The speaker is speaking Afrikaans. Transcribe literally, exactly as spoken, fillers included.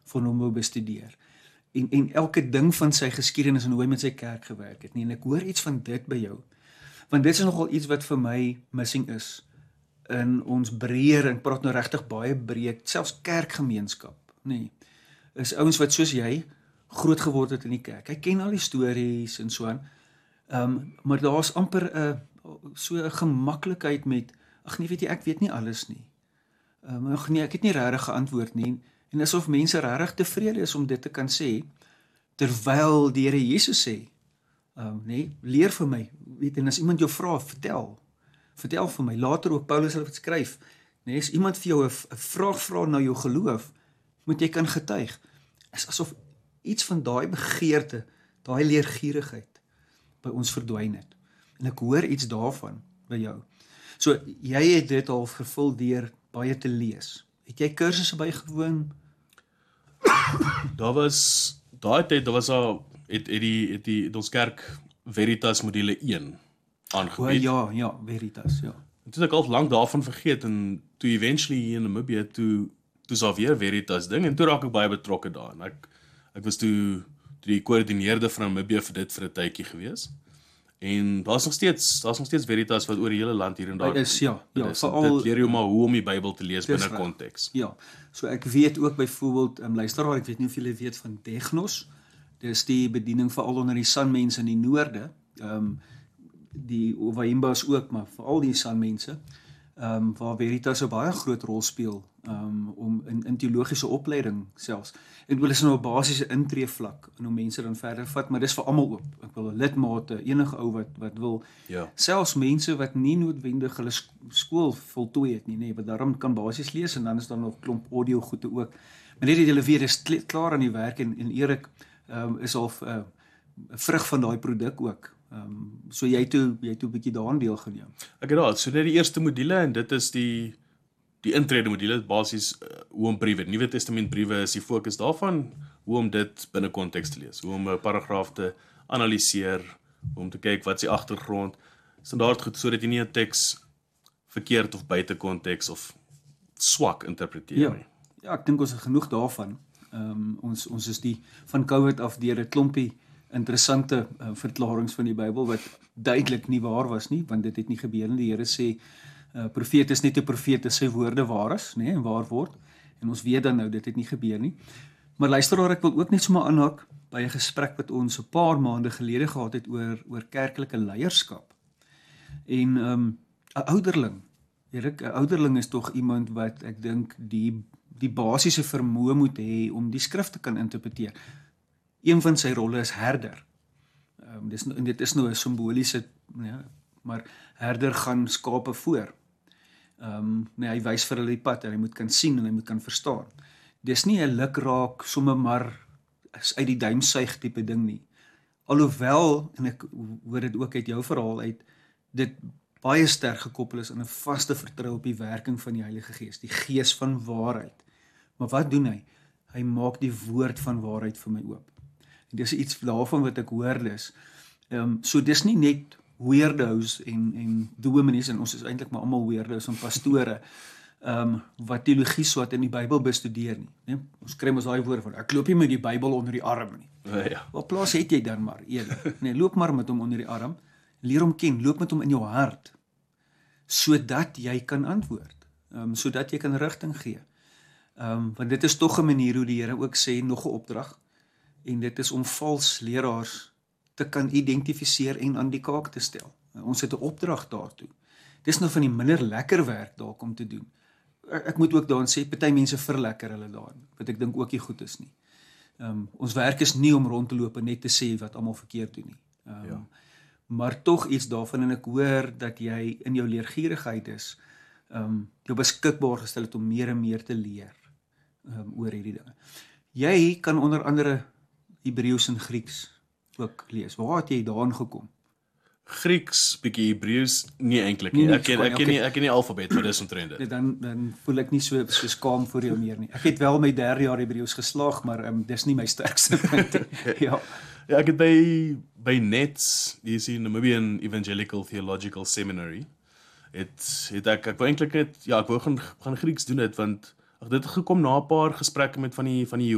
van hom wou bestudeer. En, en elke ding van sy geskiedenis en hoe hy met sy kerk gewerk het nie. En ek hoor iets van dit by jou. Want dit is nogal iets wat vir my missing is in ons breër, en praat nou regtig baie breed, selfs kerkgemeenskap, nee, is ouens wat soos jy groot geword het in die kerk. Hy ken al die stories en so aan, um, maar daar's amper 'n so 'n gemaklikheid met, ag nee, weet jy, ek weet nie alles nie. Um, ag nee, ek het nie regtig geantwoord nie, en asof mense regtig tevrede is om dit te kan sê, terwyl die Here Jesus sê, um, nee, leer vir my, weet, en as iemand jou vra, vertel, vertel vir my, later ook Paulus het skryf, nee, as iemand vir jou 'n vraag vra na jou geloof, moet jy kan getuig, is asof iets van daai begeerte, daai leergierigheid by ons verdwyn het, en ek hoor iets daarvan by jou. So, jy het dit al vervul deur baie te lees. Het jy kursusse bygewoon? Daar was, daai tyd, daar was al, het, het, die, het, die, het ons kerk Veritas module een aangebied. O, ja, ja, Veritas, ja. En toe het ek al lank daarvan vergeet, en toe eventually hier in Namibia, toe, toe is daar weer Veritas ding, en toe raak ek baie betrokke daarin. Ek, ek was toe, toe die koördineerder van Namibia vir dit vir 'n tydjie gewees. En daar's nog steeds, daar's nog steeds Veritas wat oor die hele land hier en daar is, ja, ja, is. veral, dit leer jou maar hoe om die Bybel te lees binne konteks. Ja, so ek weet ook byvoorbeeld, um, luisteraar, ek weet nie of julle weet van Tegnos, dis die bediening veral onder die Sanmense in die noorde, um, die Ovahimbas ook, maar veral die Sanmense, um, waar Veritas 'n baie groot rol speel, um, om in, in teologiese opleiding selfs, en wil is nou 'n basiese intree vlak, en om mense dan verder vat, maar dis vir almal oop, ek wil 'n lidmate, enige ou wat, wat wil, ja. Selfs mense wat nie noodwendig hulle skool voltooi het nie, nee, wat daarom kan basies lees, en dan is daar nog klomp audio goede ook, maar net dat julle weet, is klaar aan die werk, en, en Erik um, is al 'n uh, vrug van daai produk ook. Um, so jy toe, jy toe 'n bietjie daaraan deel geneem. Ek het daar, so dit die eerste module, en dit is die die intrede module, basies uh, hoe om briewe, Nuwe Testament briewe is die fokus daarvan, hoe om dit binne konteks te lees, hoe om 'n paragraaf te analiseer, hoe om te kyk wat is die agtergrond, standaard goed, sodat jy nie 'n teks verkeerd of buite konteks of swak interpreteer ja. nie. Ja, ek dink ons het genoeg daarvan. Um, ons, ons is die van COVID af deur 'n klompie interessante uh, verklarings van die Bybel wat duidelik nie waar was nie, want dit het nie gebeur nie. Die Here sê, uh, profeet is net 'n profeet as sy woorde waar is, nee, en waar word. En ons weet dan nou, dit het nie gebeur nie. Maar luisteraar, ek wil ook net sommer aanhaak by 'n gesprek wat ons 'n paar maande gelede gehad het oor, oor kerklike leierskap. En um, 'n ouderling, Erik, 'n ouderling is tog iemand wat ek dink die, die basiese vermoë moet hê om die skrif te kan interpreteer. Een van sy rolle is herder. Um, dis, en dit is nou 'n simboliese, ja, maar herder gaan skape voor. Um, nee, hy wys vir hulle die pad en hy moet kan sien en hy moet kan verstaan. Dis nie 'n lukraak, sommer maar uit die duim suig tipe ding nie. Alhoewel, en ek hoor dit ook uit jou verhaal uit, dit baie sterk gekoppel is aan 'n vaste vertroue op die werking van die Heilige Gees, die Gees van waarheid. Maar wat doen hy? Hy maak die woord van waarheid vir my oop. En dis iets daarvan wat ek hoor dis. Um, so dis nie net weirdos en, en dominees, en ons is eintlik maar almal weirdos en pastore, um, wat teologie swat in die Bybel bestudeer nie. Nee? Ons kry mos daai woorde van, ek loop nie met die Bybel onder die arm nie. Ja, ja. Wat plaas het jy dan maar, eerlik? Nee, loop maar met hom onder die arm, leer hom ken, loop met hom in jou hart, sodat jy kan antwoord, um, sodat jy kan rigting gee. Um, want dit is tog 'n manier hoe die Here ook sê, nog 'n opdrag, en dit is om vals leraars te kan identifiseer en aan die kaak te stel. Ons het 'n opdrag daartoe. Dis nou van die minder lekker werk dalk om te doen. Ek, ek moet ook daarin sê, party mense verlekker hulle daarin, wat ek dink ook nie goed is nie. Um, ons werk is nie om rond te loop en net te sê wat almal verkeerd doen nie. Um, ja. Maar tog iets daarvan, en ek hoor dat jy in jou leergierigheid is, um, jou beskikbaar gestel het om meer en meer te leer um, oor hierdie dinge. Jy kan onder andere Hebreëus en Grieks ook lees. Waar het jy daarin gekom? Grieks, bietjie Hebreëus, nie eintlik nie. Ek ken ek ken nie ek ken nie alfabet, maar dis omtrent dit. Dan dan voel ek nie so so skaam vir jou meer nie. Ek het wel my derde jaar Hebreëus geslaag, maar um, dis nie my sterkste punt nie. Ja. Ja, ek het by by N E T S, die is die Namibian Evangelical Theological Seminary. Het het ek ek wou eintlik net ja, ek wou gaan gaan Grieks doen dit want ag dit het gekom na 'n paar gesprekke met van die van die